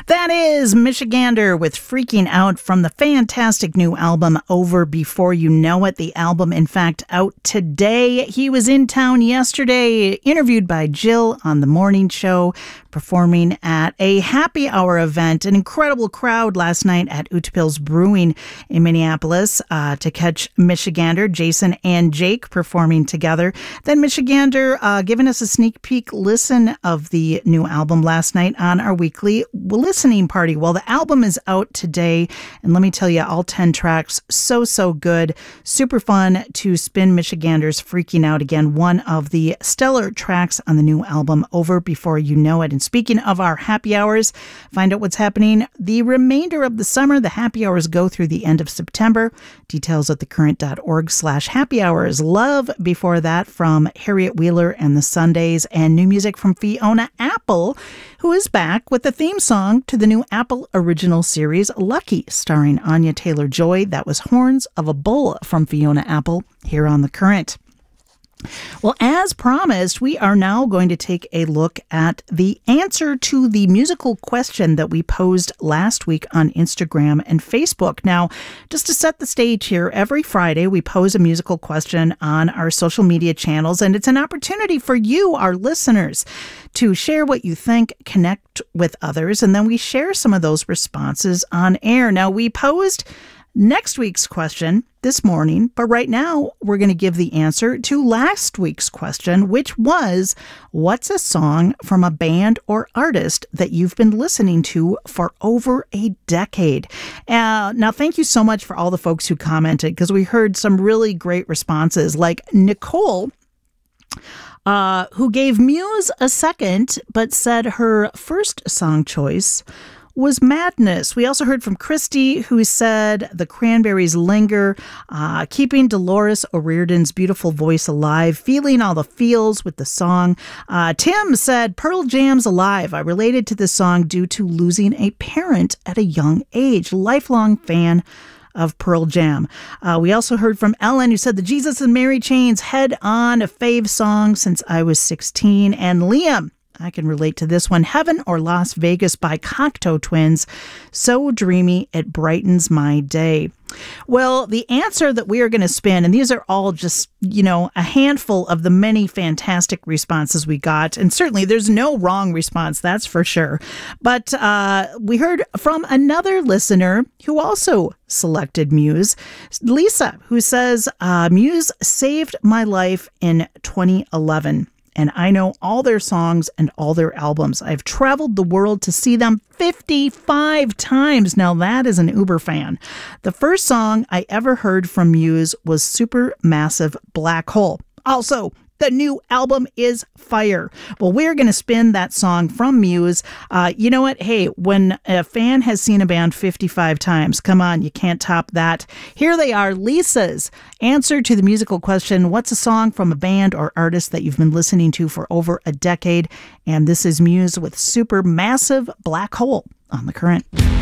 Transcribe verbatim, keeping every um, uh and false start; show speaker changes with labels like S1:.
S1: That is Michigander with Freaking Out from the fantastic new album Over Before You Know It. The album, in fact, out today. He was in town yesterday, interviewed by Jill on The Morning Show, performing at a happy hour event. An incredible crowd last night at Utepils Brewing in Minneapolis uh, to catch Michigander, Jason and Jake performing together. Then Michigander uh, giving us a sneak peek listen of the new album last night on our weekly listening party. Well, the album is out today, and let me tell you, all ten tracks, so, so good. Super fun to spin Michigander's Freaking Out again, one of the stellar tracks on the new album, Over Before You Know It. And speaking of our happy hours, find out what's happening the remainder of the summer. The happy hours go through the end of September. Details at thecurrent.org slash happy hours. Love before that from Harriet Wheeler and the Sundays, and new music from Fiona Apple, who is back with the theme song to the new Apple original series, Lucky, starring Anya Taylor-Joy. That was Horns of a Bull from Fiona Apple here on The Current. Well, as promised, we are now going to take a look at the answer to the musical question that we posed last week on Instagram and Facebook. Now, just to set the stage here, every Friday we pose a musical question on our social media channels, and it's an opportunity for you, our listeners, to share what you think, connect with others, and then we share some of those responses on air. Now, we posed next week's question this morning, but right now we're going to give the answer to last week's question, which was, what's a song from a band or artist that you've been listening to for over a decade? Uh, now, thank you so much for all the folks who commented, because we heard some really great responses, like Nicole, uh, who gave Muse a second, but said her first song choice was Madness. We also heard from Christy, who said the Cranberries' Linger, uh, keeping Dolores O'Riordan's beautiful voice alive, feeling all the feels with the song. Uh, Tim said Pearl Jam's Alive. I related to this song due to losing a parent at a young age. Lifelong fan of Pearl Jam. Uh, we also heard from Ellen, who said the Jesus and Mary Chain's Head On, a fave song since I was sixteen. And Liam, I can relate to this one, Heaven or Las Vegas by Cocteau Twins. So dreamy, it brightens my day. Well, the answer that we are going to spin, and these are all just, you know, a handful of the many fantastic responses we got. And certainly there's no wrong response, that's for sure. But uh, we heard from another listener who also selected Muse, Lisa, who says, uh, Muse saved my life in twenty eleven. And I know all their songs and all their albums. I've traveled the world to see them fifty-five times. Now that is an Uber fan. The first song I ever heard from Muse was Supermassive Black Hole. Also, the new album is fire. Well, we're going to spin that song from Muse. Uh, you know what? Hey, when a fan has seen a band fifty-five times, come on, you can't top that. Here they are, Lisa's answer to the musical question, what's a song from a band or artist that you've been listening to for over a decade? And this is Muse with Supermassive Black Hole on The Current.